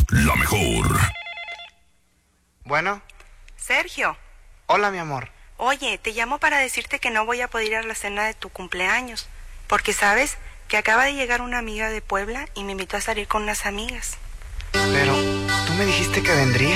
la mejor. Bueno. Sergio. Hola, mi amor. Oye, te llamo para decirte que no voy a poder ir a la cena de tu cumpleaños, porque sabes que acaba de llegar una amiga de Puebla y me invitó a salir con unas amigas. Pero, ¿tú me dijiste que vendrías?